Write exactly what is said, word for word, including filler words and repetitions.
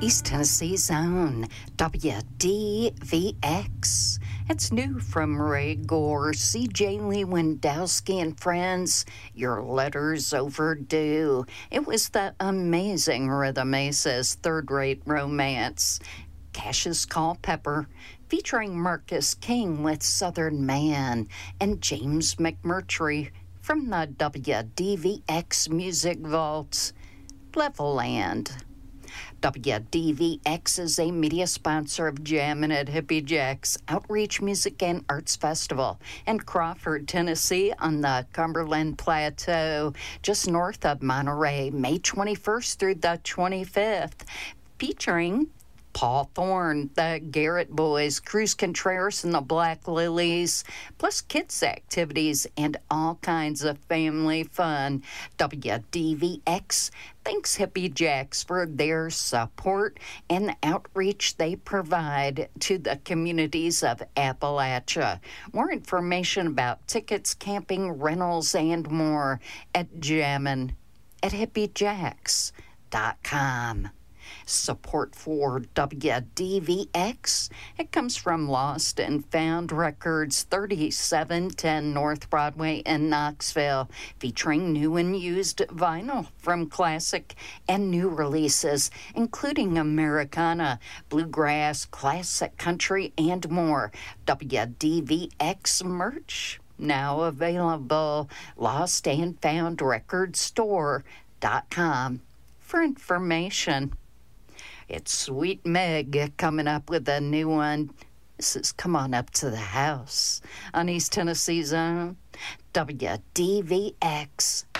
East Tennessee's own W D V X. It's new from Ray Gore, C J Lewandowski and friends. Your letter's overdue. It was the amazing Rhythm Aces third-rate romance. Cassius Culpepper, featuring Marcus King with Southern Man, and James McMurtry from the W D V X Music Vaults. Leveland. W D V X is a media sponsor of Jammin' at Hippie Jack's Outreach Music and Arts Festival in Crawford, Tennessee on the Cumberland Plateau, just north of Monterey, May twenty-first through the twenty-fifth, featuring Paul Thorne, the Garrett Boys, Cruz Contreras and the Black Lilies, plus kids' activities and all kinds of family fun. W D V X thanks Hippie Jacks for their support and the outreach they provide to the communities of Appalachia. More information about tickets, camping, rentals, and more at jammin at hippie jacks dot com. Support for W D V X, it comes from Lost and Found Records, thirty-seven ten North Broadway in Knoxville, featuring new and used vinyl from classic and new releases, including Americana, bluegrass, classic country, and more. W D V X merch now available. Lost and Found Record Store dot com for information. It's Sweet Meg coming up with a new one. This is Come On Up to the House on East Tennessee's own W D V X.